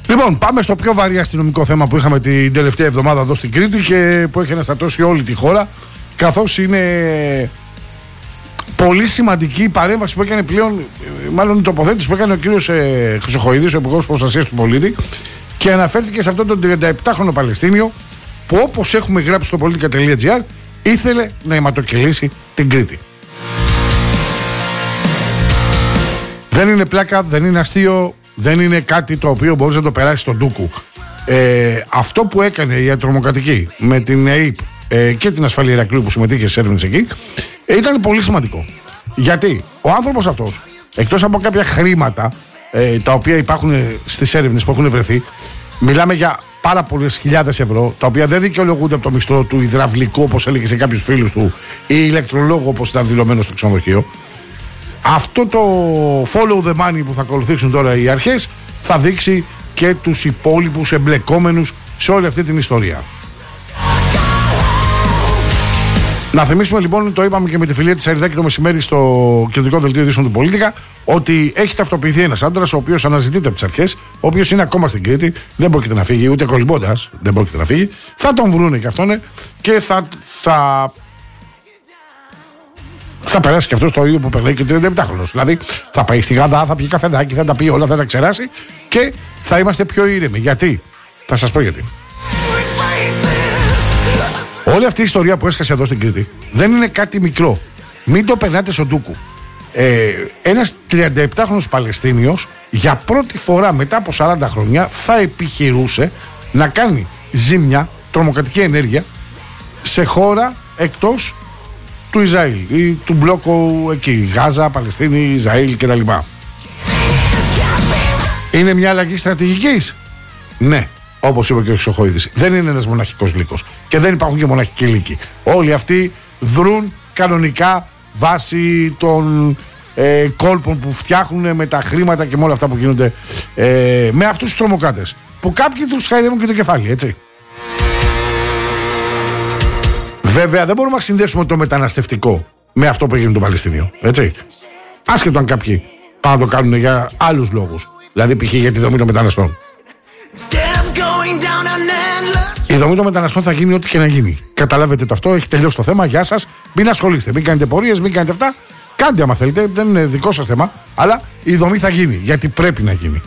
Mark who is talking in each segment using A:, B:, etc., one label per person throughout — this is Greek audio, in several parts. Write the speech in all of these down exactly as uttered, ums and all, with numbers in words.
A: Λοιπόν, πάμε στο πιο βαρύ αστυνομικό θέμα που είχαμε την τελευταία εβδομάδα εδώ στην Κρήτη και που έχει αναστατώσει όλη τη χώρα, καθώς είναι πολύ σημαντική η παρέμβαση που έκανε πλέον, μάλλον η τοποθέτηση που έκανε ο κύριος ε, Χρυσοχοΐδης, ο Υπουργός Προστασίας του Πολίτη, και αναφέρθηκε σε αυτόν τον τριανταεπτάχρονο Παλαιστίνιο που, όπως έχουμε γράψει στο politica.gr, ήθελε να αιματοκυλήσει την Κρήτη. Δεν είναι πλάκα, δεν είναι αστείο, δεν είναι κάτι το οποίο μπορείς να το περάσει στον ντούκου. Ε, αυτό που έκανε η τρομοκρατική με την ΕΕΠ ε, και την Ασφαλή Ηρακλείου που συμμετείχε στις έρευνες εκεί ε, ήταν πολύ σημαντικό. Γιατί ο άνθρωπος αυτός, εκτός από κάποια χρήματα ε, τα οποία υπάρχουν στις έρευνες που έχουν βρεθεί, μιλάμε για πάρα πολλές χιλιάδες ευρώ, τα οποία δεν δικαιολογούνται από το μισθό του υδραυλικού, όπως έλεγε σε κάποιους φίλους του, ή ηλεκτρολόγου, όπως ήταν δηλωμένο στο ξενοδοχείο. Αυτό το follow the money που θα ακολουθήσουν τώρα οι αρχές θα δείξει και τους υπόλοιπους εμπλεκόμενους σε όλη αυτή την ιστορία. Να θυμίσουμε λοιπόν, το είπαμε και με τη φιλία της Αριδάκη το μεσημέρι στο κεντρικό δελτίο ειδήσεων του Politica, ότι έχει ταυτοποιηθεί ένας άντρας ο οποίος αναζητείται από τις αρχές, ο οποίος είναι ακόμα στην Κρήτη, δεν πρόκειται να φύγει, ούτε κολυμπώντας δεν πρόκειται να φύγει. Θα τον βρούνε και αυτόν και θα, θα, θα περάσει και αυτό το ίδιο που περνάει και ο τριανταεπτάχρονος. Δηλαδή θα πάει στη Γαδά, θα πιει καφεδάκι, θα τα πει όλα, θα τα ξεράσει και θα είμαστε πιο ήρεμοι. Γιατί? Θα σας πω γιατί. Όλη αυτή η ιστορία που έσκασε εδώ στην Κρήτη δεν είναι κάτι μικρό. Μην το περνάτε στον ντούκου. Ε, ένας τριανταεπτάχρονος Παλαιστίνιος για πρώτη φορά μετά από σαράντα χρόνια θα επιχειρούσε να κάνει ζήμια, τρομοκρατική ενέργεια σε χώρα εκτός του Ισραήλ ή του μπλόκου εκεί, Γάζα, Παλαιστίνη, Ισραήλ κτλ. Είναι μια αλλαγή στρατηγικής? Ναι. Όπως είπε και ο Χρυσοχοΐδης, δεν είναι ένας μοναχικός λύκος και δεν υπάρχουν και μοναχικοί λύκοι. Όλοι αυτοί δρούν κανονικά βάσει των ε, κόλπων που φτιάχνουν με τα χρήματα και με όλα αυτά που γίνονται ε, με αυτούς τους τρομοκράτες. Που κάποιοι τους χαϊδεύουν και το κεφάλι, έτσι. Βέβαια, δεν μπορούμε να συνδέσουμε το μεταναστευτικό με αυτό που έγινε το Παλαιστίνιο, έτσι. Άσχετο αν κάποιοι πάνε να το κάνουν για άλλους λόγους. Δηλαδή, π.χ. για τη δομή των μεταναστών. Η δομή των μεταναστών θα γίνει ό,τι και να γίνει. Καταλάβετε το αυτό, έχει τελειώσει το θέμα. Γεια σας. Μην ασχολείστε, μην κάνετε πορείες, μην κάνετε αυτά. Κάντε άμα θέλετε, δεν είναι δικό σας θέμα. Αλλά η δομή θα γίνει, γιατί πρέπει να γίνει.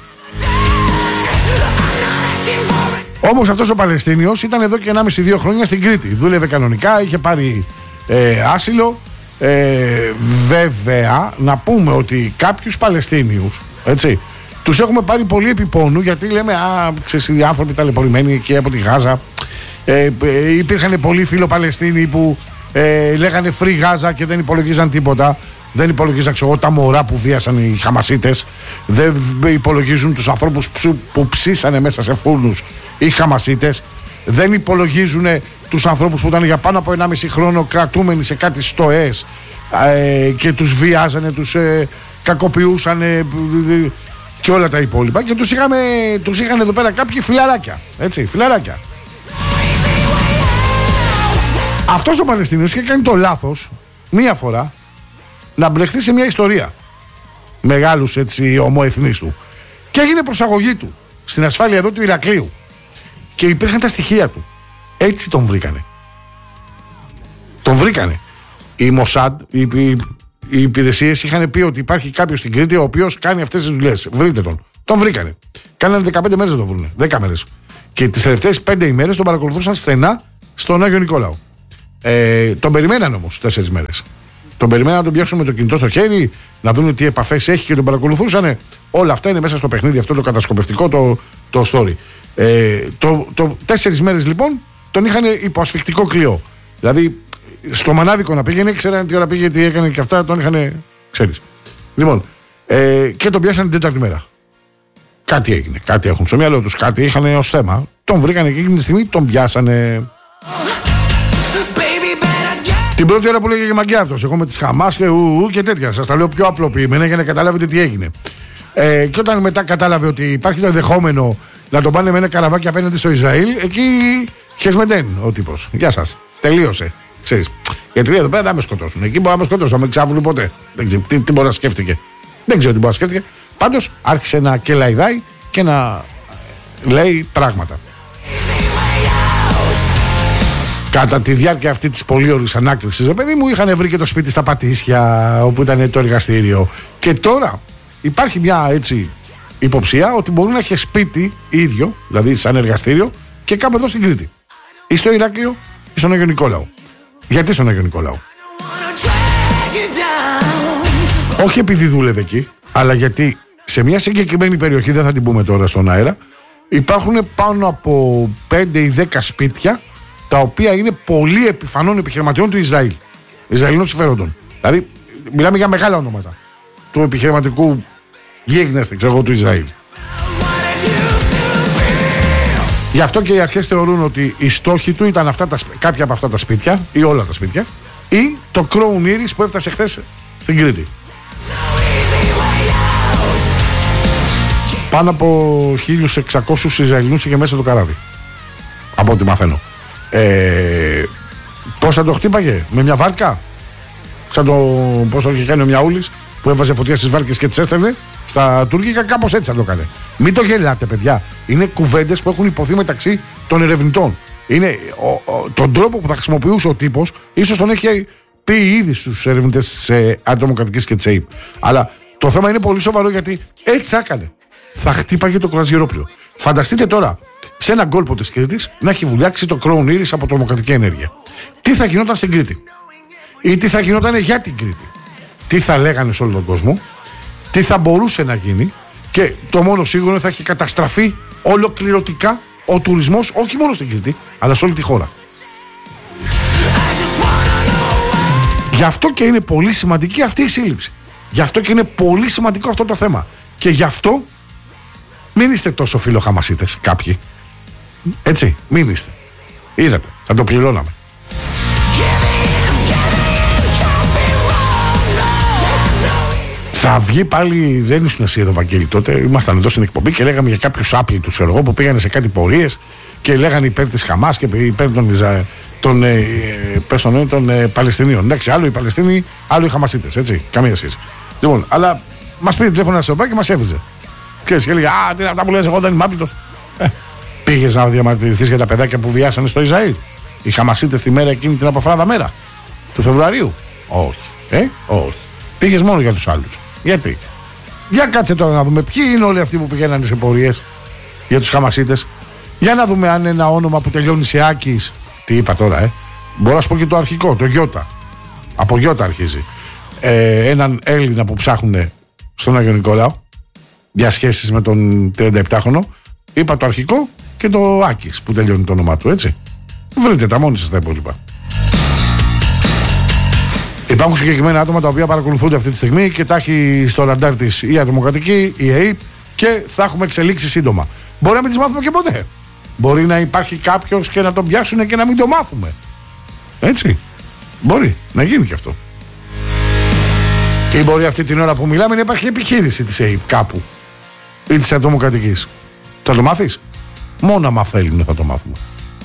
A: Όμως αυτός ο Παλαιστίνιος ήταν εδώ και ενάμιση δύο χρόνια στην Κρήτη. Δούλευε κανονικά, είχε πάρει ε, άσυλο. Ε, βέβαια, να πούμε ότι κάποιους Παλαιστίνιους, έτσι, τους έχουμε πάρει πολύ επιπόνου, γιατί λέμε, α, ξέρεις, οι άνθρωποι ταλαιπωρημένοι και από τη Γάζα. Ε, ε, υπήρχαν πολλοί φίλοι Παλαιστίνοι που ε, λέγανε free Γάζα και δεν υπολογίζαν τίποτα. Δεν υπολογίζαν, ξέρω, τα μωρά που βίασαν οι Χαμασίτες. Δεν υπολογίζουν τους ανθρώπους που ψήσανε μέσα σε φούρνους οι Χαμασίτες. Δεν υπολογίζουν τους ανθρώπους που ήταν για πάνω από ενάμιση χρόνο κρατούμενοι σε κάτι στοές ε, και τους βιάζανε, τους ε, κακοποιούσανε και όλα τα υπόλοιπα, και τους, είχαμε, τους είχαν εδώ πέρα κάποιοι φιλαράκια, έτσι, φιλαράκια. Αυτός ο Παλαιστίνιος είχε κάνει το λάθος μία φορά να μπλεχθεί σε μια ιστορία μεγάλους, έτσι, ομοεθνείς του, και έγινε προσαγωγή του στην ασφάλεια εδώ του Ηρακλείου και υπήρχαν τα στοιχεία του. Έτσι τον βρήκανε. Τον βρήκανε. Η Μοσάντ, η, η, οι υπηρεσίες είχαν πει ότι υπάρχει κάποιος στην Κρήτη ο οποίος κάνει αυτές τις δουλειές. Βρείτε τον. Τον βρήκανε. Κάνανε δεκαπέντε μέρες να τον βρούνε. δέκα μέρες. Και τις τελευταίες πέντε ημέρες τον παρακολουθούσαν στενά στον Άγιο Νικόλαο. Ε, τον περιμέναν όμως τέσσερις μέρες. Τον περιμέναν να τον πιάσουν με το κινητό στο χέρι, να δουν τι επαφές έχει και τον παρακολουθούσαν. Όλα αυτά είναι μέσα στο παιχνίδι, αυτό το κατασκοπευτικό το, το story. Ε, το, το, τέσσερις μέρες λοιπόν τον είχαν υποασφικτικό κλειό. Δηλαδή στο μανάδικο να πήγαινε, ξέρανε τι ώρα πήγε, τι έκανε και αυτά, τον είχαν. Ξέρεις. Λοιπόν, ε, και τον πιάσανε την τέταρτη μέρα. Κάτι έγινε, κάτι έχουν στο μυαλό τους, κάτι είχαν ως θέμα. Τον βρήκανε και εκείνη τη στιγμή τον πιάσανε. Την πρώτη ώρα που λέγε μαγκιά αυτός, εγώ με τις Χαμάς και ου, ου, και τέτοια. Σας τα λέω πιο απλοποιημένα για να καταλάβετε τι έγινε. Ε, και όταν μετά κατάλαβε ότι υπάρχει το ενδεχόμενο να τον πάνε με ένα καραβάκι απέναντι στο Ισραήλ, εκεί χεσμεντέν ο τύπος. Γεια σας. Τελείωσε. Ξέρεις. Γιατί εδώ πέρα δεν με σκοτώσουν. Εκεί μπορεί να με σκοτώσουν, θα με ξάβουν ποτέ. Δεν ξέρω τι, τι μπορεί να σκέφτηκε. Δεν ξέρω τι μπορεί να σκέφτηκε. Πάντως άρχισε να κελαϊδάει και να λέει πράγματα. Κατά τη διάρκεια αυτή της πολύ ώρης ανάκρισης, ρε παιδί μου, είχαν βρει και το σπίτι στα Πατήσια, όπου ήταν το εργαστήριο. Και τώρα υπάρχει μια έτσι υποψία ότι μπορεί να έχει σπίτι ίδιο, δηλαδή σαν εργαστήριο, και κάπου εδώ στην Κρήτη. Ή στο Ηράκλειο ή στον Άγιο Νικόλαο. Γιατί στον Άγιο Νικόλαο? Όχι επειδή δούλευε εκεί, αλλά γιατί σε μια συγκεκριμένη περιοχή, δεν θα την πούμε τώρα στον αέρα, υπάρχουν πάνω από πέντε ή δέκα σπίτια τα οποία είναι πολύ επιφανών επιχειρηματιών του Ισραήλ. Ισραηλινών συμφερόντων. Δηλαδή, μιλάμε για μεγάλα ονόματα του επιχειρηματικού γίγνεσθε, ξέρω εγώ, του Ισραήλ. Γι' αυτό και οι αρχές θεωρούν ότι οι στόχοι του ήταν αυτά τα, κάποια από αυτά τα σπίτια ή όλα τα σπίτια, ή το Crown Iris που έφτασε χθες στην Κρήτη. Πάνω από χίλιους εξακόσιους Ισραηλινούς είχε μέσα το καράβι, από ό,τι μαθαίνω. Ε, πώς θα το χτύπαγε? Με μια βάρκα? Σαν το, πώς το είχε κάνει ο Μιαούλης που έβαζε φωτιά στις βάρκες και τις έστελνε στα τουρκικά? Κάπως έτσι θα το έκανε. Μην το γελάτε, παιδιά. Είναι κουβέντες που έχουν υποθεί μεταξύ των ερευνητών. Είναι ο, ο, τον τρόπο που θα χρησιμοποιούσε ο τύπος, ίσως τον έχει πει ήδη στους ερευνητές της ε, Αντιτρομοκρατικής και της ΕΙΠ. Αλλά το θέμα είναι πολύ σοβαρό, γιατί έτσι θα έκανε. Θα χτύπαγε το κρουαζιερόπλοιο. Φανταστείτε τώρα σε έναν κόλπο της Κρήτης να έχει βουλιάξει το Crown Iris από τρομοκρατική ενέργεια. Τι θα γινόταν στην Κρήτη? Ή τι θα γινόταν για την Κρήτη? Τι θα λέγανε σε όλο τον κόσμο? Τι θα μπορούσε να γίνει? Και το μόνο σίγουρο θα έχει καταστραφεί ολοκληρωτικά ο τουρισμός, όχι μόνο στην Κρήτη, αλλά σε όλη τη χώρα. Γι' αυτό και είναι πολύ σημαντική αυτή η σύλληψη. Γι' αυτό και είναι πολύ σημαντικό αυτό το θέμα. Και γι' αυτό μην είστε τόσο φιλοχαμασίτες κάποιοι. Έτσι, μην είστε. Είδατε, θα το πληρώναμε. Θα βγει πάλι, δεν ήσουν εσύ εδώ, Βαγγέλη, τότε. Ήμασταν εδώ στην εκπομπή και λέγαμε για κάποιους άπλητους εργό που πήγανε σε κάτι πορείες και λέγανε υπέρ της Χαμάς και υπέρ των, των, ε, των, των ε, Παλαιστινίων. Εντάξει, άλλο οι Παλαιστίνοι, άλλο οι Χαμασίτες, έτσι. Καμία σχέση. Λοιπόν, αλλά μας πήρε τηλέφωνο ένα σοπά και μας έβριζε. Ξέρεις, και έλεγε, α, τι είναι αυτά που λες, εγώ δεν είμαι άπλητος. Ε, πήγες να διαμαρτυρηθείς για τα παιδάκια που βιάσανε στο Ισραήλ? Οι Χαμασίτες τη μέρα εκείνη, την αποφράδα μέρα του Φεβρουαρίου? Όχι. Ε, όχι. Πήγες μόνο για τους άλλους. Γιατί? Για κάτσε τώρα να δούμε ποιοι είναι όλοι αυτοί που πηγαίνανε σε πορείες για τους Χαμασίτες. Για να δούμε αν ένα όνομα που τελειώνει σε Άκης. Τι είπα τώρα, ε. Μπορώ να σου πω και το αρχικό, το Γιώτα. Από Γιώτα αρχίζει. Ε, έναν Έλληνα που ψάχνουν στον Άγιο Νικόλαο για σχέσεις με τον τριανταεπτάχρονο. Είπα το αρχικό και το Άκης που τελειώνει το όνομά του, έτσι. Βρείτε τα μόνοι σας τα υπόλοιπα. Υπάρχουν συγκεκριμένα άτομα τα οποία παρακολουθούνται αυτή τη στιγμή και τα έχει στο ραντάρ της η Ατομοκρατική, η ΕΕΠ, και θα έχουμε εξελίξει σύντομα. Μπορεί να μην τις μάθουμε και ποτέ. Μπορεί να υπάρχει κάποιος και να τον πιάσουν και να μην το μάθουμε. Έτσι. Μπορεί να γίνει και αυτό. Ή μπορεί αυτή την ώρα που μιλάμε να υπάρχει επιχείρηση της ΕΕΠ κάπου ή της Ατομοκρατικής. Θα το μάθεις? Μόνο άμα θέλουν θα το μάθουμε.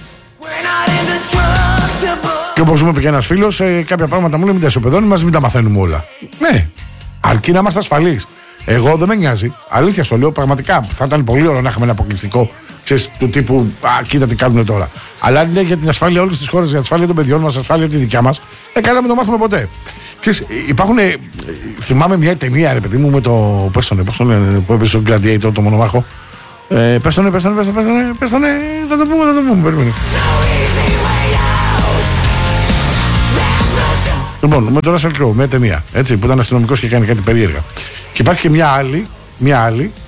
A: Και όπως μου είπε και ένας φίλος, ε, κάποια πράγματα μου λέει μην τα ισοπεδώνει μας, μην τα μαθαίνουμε όλα. Ναι, αρκεί να είμαστε ασφαλείς. Εγώ δεν με νοιάζει, αλήθεια στο λέω, πραγματικά θα ήταν πολύ ωραίο να είχαμε ένα αποκλειστικό, ξέρεις, του τύπου α, κοίτα τι κάνουν τώρα. Αλλά αν είναι για την ασφάλεια όλης της χώρας, για την ασφάλεια των παιδιών μας, ασφάλεια τη δικιά μας, ε, καλά μην το μάθουμε ποτέ. Ξέρεις, υπάρχουν, ε, θυμάμαι μια ταινία, ρε παιδί μου, με το, πες τον, πες τον, που έπαιζε ο Gladiator, το μονομάχο. Ε, πες τον, πες τον, πες τον, πες τον, θα το πούμε, θα το πούμε, περίμενε. Λοιπόν, με τον Russell Crowe, μια ταινία, έτσι, που ήταν αστυνομικός και κάνει κάτι περίεργα. Και υπάρχει και μια άλλη, μια άλλη